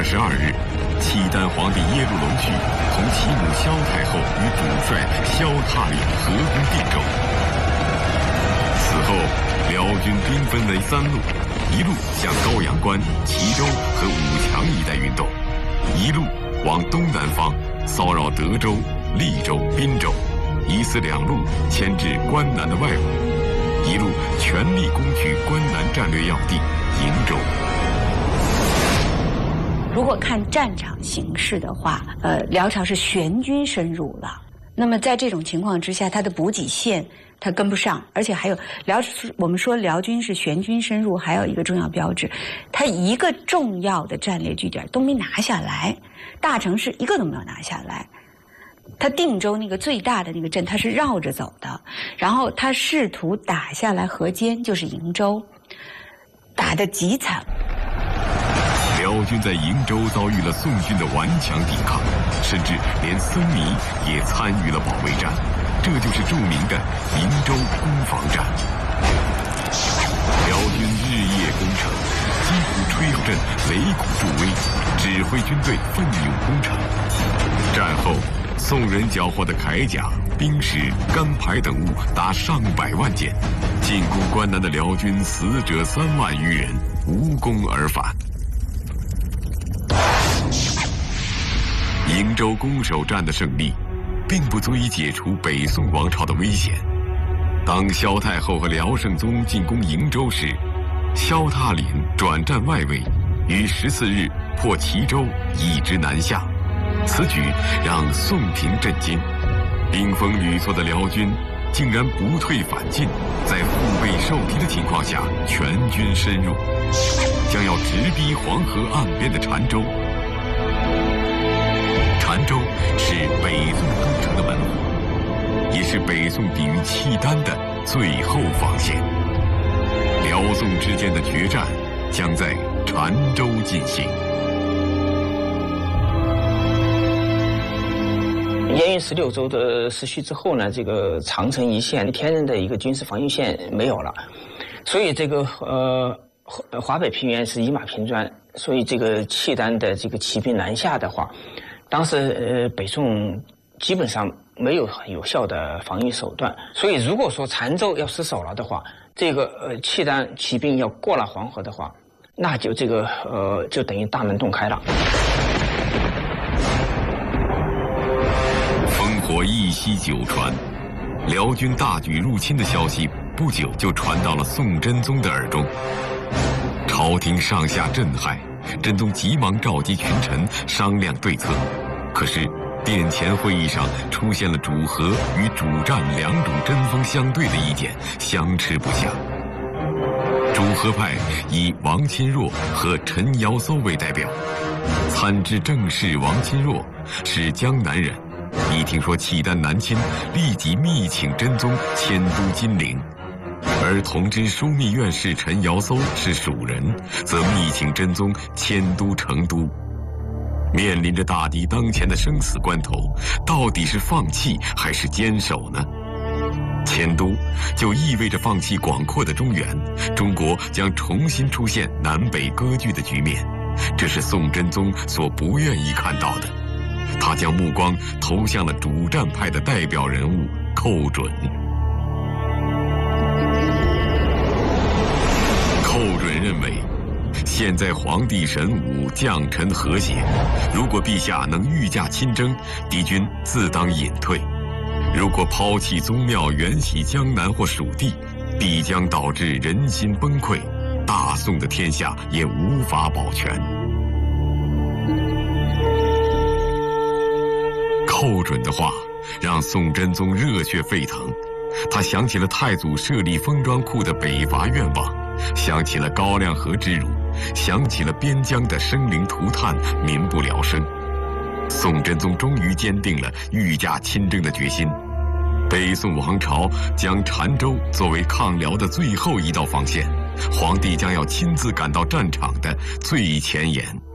22日，契丹皇帝耶律隆绪同其母萧太后与主帅萧塔里合攻定州。此后，辽军兵分为3路，一路向高阳关、齐州和武强一带运动，一路往东南方骚扰德州、利州、滨州，以此2路牵制关南的外侮，一路全力攻取关南战略要地营州。 如果看战场形势的话，辽朝是全军深入了。那么在这种情况之下，它的补给线它跟不上，而且还有我们说辽军是全军深入，还有一个重要标志，它一个重要的战略据点都没拿下来，大城市一个都没有拿下来。他定州那个最大的那个镇，他是绕着走的，然后他试图打下来河间，就是营州，打得极惨。 辽军在营州遭遇了宋军的顽强抵抗，甚至连僧尼也参与了保卫战，这就是著名的营州攻防战。辽军日夜攻城，几乎吹号阵擂鼓助威，指挥军队奋勇攻城。战后，宋人缴获的铠甲、兵矢、干牌等物达上百万件，进攻关南的辽军死者3万余人，无功而返。营州攻守战的胜利，并不足以解除北宋王朝的危险。当萧太后和辽圣宗进攻营州时，萧塔岭转战外围，于14日破齐州，一直南下。此举让宋廷震惊，兵锋屡挫的辽军竟然不退反进，在腹背受敌的情况下全军深入，将要直逼黄河岸边的澶州。澶州是北宋都城的门户，也是北宋抵御契丹的最后防线。辽宋之间的决战将在澶州进行。 燕云16州的失去之后呢，这个长城一线天然的一个军事防御线没有了，所以这个华北平原是一马平川，所以这个契丹的这个骑兵南下的话，当时北宋基本上没有很有效的防御手段，所以如果说澶州要失守了的话，这个契丹骑兵要过了黄河的话，那就这个就等于大门洞开了。 烽火一夕九传，辽军大举入侵的消息不久就传到了宋真宗的耳中，朝廷上下震撼，真宗急忙召集群臣商量对策。可是殿前会议上出现了主和与主战2种针锋相对的意见，相持不下。主和派以王钦若和陈尧搜为代表，参知政事王钦若是江南人，一听说契丹南侵，立即密请真宗迁都金陵。而同知枢密院士陈尧搜是蜀人，则密请真宗迁都成都。面临着大敌当前的生死关头，到底是放弃还是坚守呢？迁都就意味着放弃广阔的中原，中国将重新出现南北割据的局面，这是宋真宗所不愿意看到的。他将目光投向了主战派的代表人物寇准。寇准认为，现在皇帝神武，将臣和谐，如果陛下能御驾亲征，敌军自当隐退；如果抛弃宗庙，远徙江南或蜀地，必将导致人心崩溃，大宋的天下也无法保全。寇准的话让宋真宗热血沸腾，他想起了太祖设立封装库的北伐愿望，想起了高粱河之辱，想起了边疆的生灵涂炭，民不聊生。宋真宗终于坚定了御驾亲征的决心。北宋王朝将澶州作为抗辽的最后一道防线，皇帝将要亲自赶到战场的最前沿。